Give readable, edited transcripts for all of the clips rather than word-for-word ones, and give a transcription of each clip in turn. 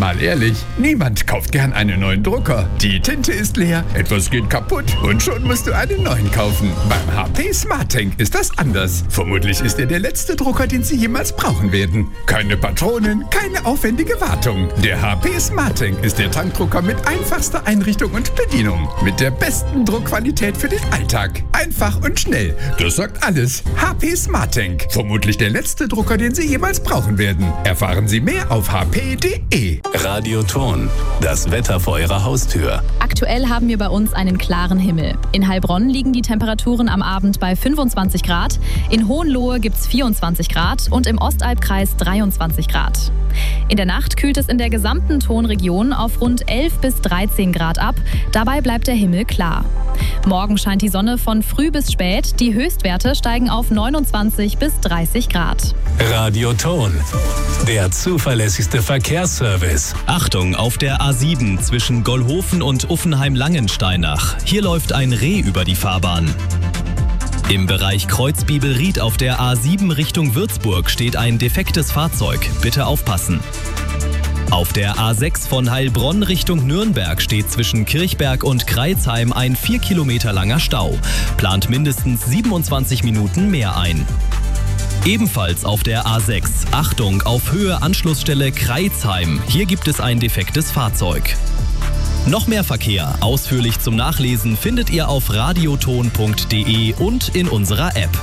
Mal ehrlich, niemand kauft gern einen neuen Drucker. Die Tinte ist leer, etwas geht kaputt und schon musst du einen neuen kaufen. Beim HP SmartTank ist das anders. Vermutlich ist er der letzte Drucker, den Sie jemals brauchen werden. Keine Patronen, keine aufwendige Wartung. Der HP SmartTank ist der Tankdrucker mit einfachster Einrichtung und Bedienung. Mit der besten Druckqualität für den Alltag. Einfach und schnell. Das sagt alles. HP SmartTank. Vermutlich der letzte Drucker, den Sie jemals brauchen werden. Erfahren Sie mehr auf hp.de. Radioton, das Wetter vor Ihrer Haustür. Aktuell haben wir bei uns einen klaren Himmel. In Heilbronn liegen die Temperaturen am Abend bei 25 Grad, in Hohenlohe gibt es 24 Grad und im Ostalbkreis 23 Grad. In der Nacht kühlt es in der gesamten Tonregion auf rund 11 bis 13 Grad ab. Dabei bleibt der Himmel klar. Morgen scheint die Sonne von früh bis spät. Die Höchstwerte steigen auf 29 bis 30 Grad. Radioton, der zuverlässigste Verkehrsservice. Achtung, auf der A7 zwischen Gollhofen und Uffenheim-Langensteinach. Hier läuft ein Reh über die Fahrbahn. Im Bereich Kreuzbibelried auf der A7 Richtung Würzburg steht ein defektes Fahrzeug. Bitte aufpassen. Auf der A6 von Heilbronn Richtung Nürnberg steht zwischen Kirchberg und Kreilsheim ein 4 Kilometer langer Stau. Plant mindestens 27 Minuten mehr ein. Ebenfalls auf der A6. Achtung, auf Höhe Anschlussstelle Kreilsheim. Hier gibt es ein defektes Fahrzeug. Noch mehr Verkehr, ausführlich zum Nachlesen, findet ihr auf radioton.de und in unserer App.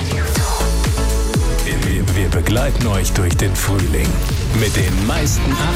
Wir begleiten euch durch den Frühling mit den meisten